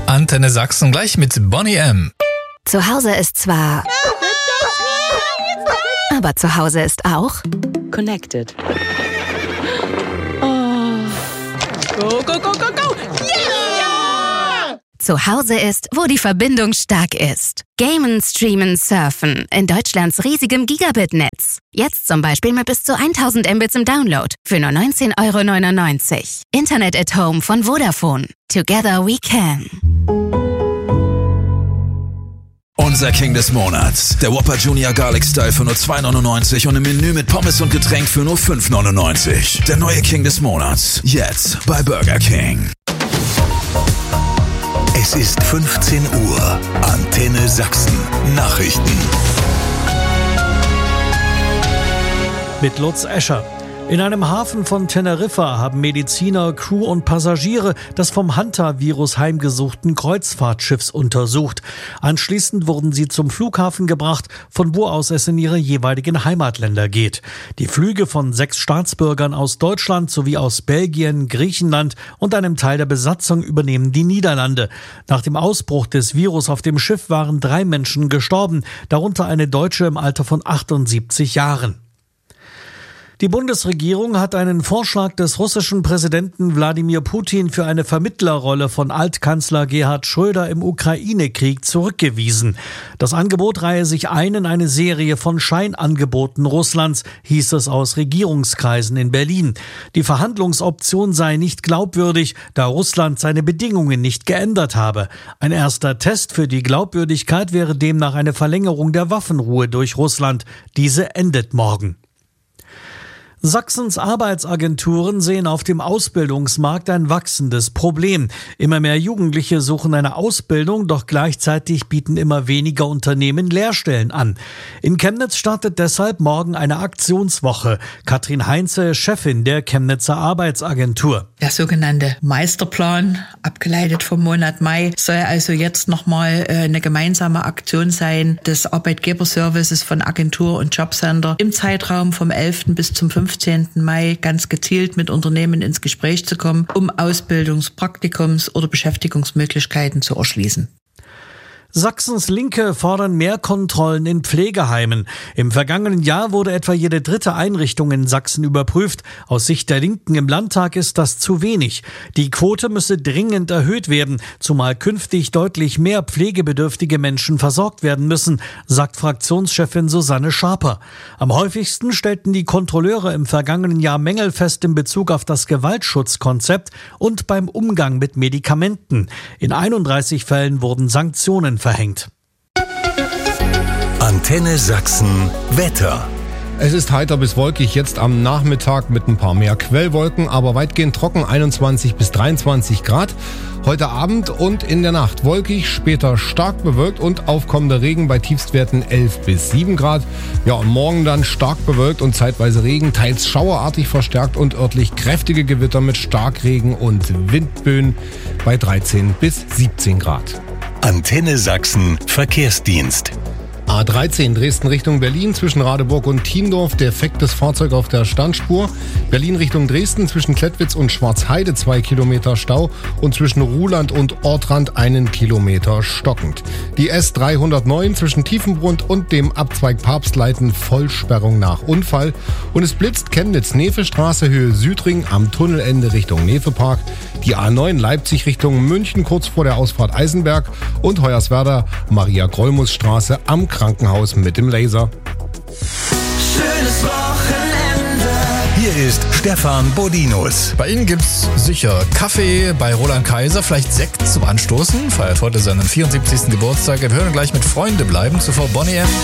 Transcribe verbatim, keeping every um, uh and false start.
Antenne Sachsen gleich mit Bonnie M. Zu Hause ist zwar... aber zu Hause ist auch... Connected. Oh. Go, go, go, go, go! Yeah! Zu Hause ist, wo die Verbindung stark ist. Gamen, streamen, surfen. In Deutschlands riesigem Gigabit-Netz. Jetzt zum Beispiel mit bis zu tausend Mbits im Download. Für nur neunzehn Euro neunundneunzig. Internet at Home von Vodafone. Together we can. Unser King des Monats. Der Whopper Junior Garlic Style für nur zwei neunundneunzig und im Menü mit Pommes und Getränk für nur fünf neunundneunzig. Der neue King des Monats. Jetzt bei Burger King. Es ist fünfzehn Uhr. Antenne Sachsen. Nachrichten. Mit Lutz Escher. In einem Hafen von Teneriffa haben Mediziner, Crew und Passagiere das vom Hanta-Virus heimgesuchten Kreuzfahrtschiffs untersucht. Anschließend wurden sie zum Flughafen gebracht, von wo aus es in ihre jeweiligen Heimatländer geht. Die Flüge von sechs Staatsbürgern aus Deutschland sowie aus Belgien, Griechenland und einem Teil der Besatzung übernehmen die Niederlande. Nach dem Ausbruch des Virus auf dem Schiff waren drei Menschen gestorben, darunter eine Deutsche im Alter von achtundsiebzig Jahren. Die Bundesregierung hat einen Vorschlag des russischen Präsidenten Wladimir Putin für eine Vermittlerrolle von Altkanzler Gerhard Schröder im Ukraine-Krieg zurückgewiesen. Das Angebot reihe sich ein in eine Serie von Scheinangeboten Russlands, hieß es aus Regierungskreisen in Berlin. Die Verhandlungsoption sei nicht glaubwürdig, da Russland seine Bedingungen nicht geändert habe. Ein erster Test für die Glaubwürdigkeit wäre demnach eine Verlängerung der Waffenruhe durch Russland. Diese endet morgen. Sachsens Arbeitsagenturen sehen auf dem Ausbildungsmarkt ein wachsendes Problem. Immer mehr Jugendliche suchen eine Ausbildung, doch gleichzeitig bieten immer weniger Unternehmen Lehrstellen an. In Chemnitz startet deshalb morgen eine Aktionswoche. Katrin Heinze, Chefin der Chemnitzer Arbeitsagentur. Der sogenannte Meisterplan, abgeleitet vom Monat Mai, soll also jetzt nochmal eine gemeinsame Aktion sein des Arbeitgeberservices von Agentur und Jobcenter im Zeitraum vom elften bis zum fünfzehnten Mai ganz gezielt mit Unternehmen ins Gespräch zu kommen, um Ausbildungs-, Praktikums- oder Beschäftigungsmöglichkeiten zu erschließen. Sachsens Linke fordern mehr Kontrollen in Pflegeheimen. Im vergangenen Jahr wurde etwa jede dritte Einrichtung in Sachsen überprüft. Aus Sicht der Linken im Landtag ist das zu wenig. Die Quote müsse dringend erhöht werden, zumal künftig deutlich mehr pflegebedürftige Menschen versorgt werden müssen, sagt Fraktionschefin Susanne Schaper. Am häufigsten stellten die Kontrolleure im vergangenen Jahr Mängel fest in Bezug auf das Gewaltschutzkonzept und beim Umgang mit Medikamenten. In einunddreißig Fällen wurden Sanktionen verhängt. Antenne Sachsen Wetter. Es ist heiter bis wolkig, jetzt am Nachmittag mit ein paar mehr Quellwolken, aber weitgehend trocken, einundzwanzig bis dreiundzwanzig Grad. Heute Abend und in der Nacht wolkig, später stark bewölkt und aufkommender Regen bei Tiefstwerten elf bis sieben Grad. Ja, und morgen dann stark bewölkt und zeitweise Regen, teils schauerartig verstärkt und örtlich kräftige Gewitter mit Starkregen und Windböen bei dreizehn bis siebzehn Grad. Antenne Sachsen Verkehrsdienst. A dreizehn Dresden Richtung Berlin zwischen Radeburg und Thiendorf, defektes Fahrzeug auf der Standspur. Berlin Richtung Dresden zwischen Klettwitz und Schwarzheide zwei Kilometer Stau und zwischen Ruhland und Ortrand einen Kilometer stockend. Die S dreihundertneun zwischen Tiefenbrunn und dem Abzweig Papstleiten Vollsperrung nach Unfall. Und es blitzt Chemnitz-Nefe-Straße Höhe Südring am Tunnelende Richtung Nefepark. Die A neun Leipzig Richtung München kurz vor der Ausfahrt Eisenberg und Hoyerswerda Maria-Grolmus-Straße am Krankenhaus mit dem Laser. Schönes Wochenende. Hier ist Stefan Bodinus. Bei Ihnen gibt's sicher Kaffee, bei Roland Kaiser vielleicht Sekt zum Anstoßen. Feiert heute seinen vierundsiebzigsten Geburtstag. Wir hören gleich mit Freunde bleiben. Zuvor Bonnie M.